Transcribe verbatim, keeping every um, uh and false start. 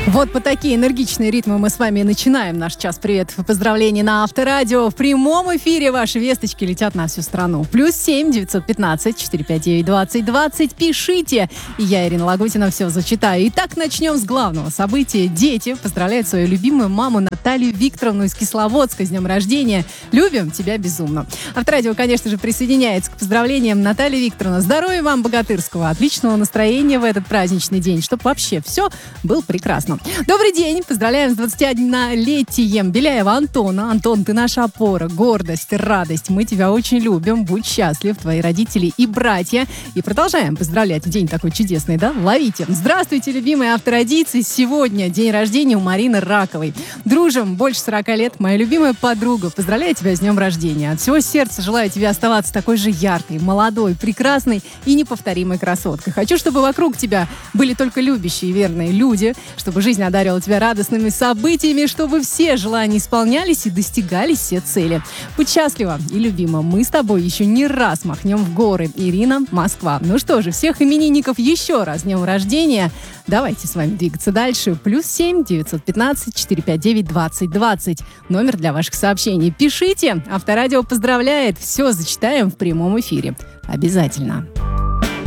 Вот по такие энергичные ритмы мы с вами начинаем наш час привет и поздравлений на Авторадио. В прямом эфире ваши весточки летят на всю страну. Плюс семь девятьсот пятнадцать четыреста пятьдесят девять двадцать двадцать. Пишите. И я, Ирина Лагутина, все зачитаю. Итак, начнем с главного события. Дети поздравляют свою любимую маму Наталью Викторовну из Кисловодска с днем рождения. Любим тебя безумно. Авторадио, конечно же, присоединяется к поздравлениям Натальи Викторовны. Здоровья вам богатырского, отличного настроения в этот праздничный день, чтобы вообще все было прекрасно. Добрый день! Поздравляем с двадцатиоднолетием Беляева Антона. Антон, ты наша опора, гордость, радость. Мы тебя очень любим. Будь счастлив, твои родители и братья. И продолжаем поздравлять. День такой чудесный, да? Ловите! Здравствуйте, любимые авторадийцы! Сегодня день рождения у Марины Раковой. Дружим больше сорока лет. Моя любимая подруга. Поздравляю тебя с днем рождения. От всего сердца желаю тебе оставаться такой же яркой, молодой, прекрасной и неповторимой красоткой. Хочу, чтобы вокруг тебя были только любящие и верные люди, чтобы жизнь одарила тебя радостными событиями, чтобы все желания исполнялись и достигались все цели. Будь счастлива и любима. Мы с тобой еще не раз махнем в горы. Ирина, Москва. Ну что же, всех именинников еще раз с днем рождения. Давайте с вами двигаться дальше. Плюс семь девятьсот пятнадцать четыреста пятьдесят девять двадцать двадцать. Номер для ваших сообщений. Пишите. Авторадио поздравляет. Все зачитаем в прямом эфире. Обязательно.